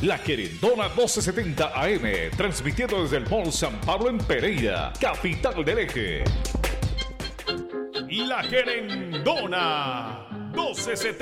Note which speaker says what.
Speaker 1: La Querendona 1270 AM, transmitiendo desde el Mall San Pablo en Pereira, capital del Eje.
Speaker 2: La Querendona 1270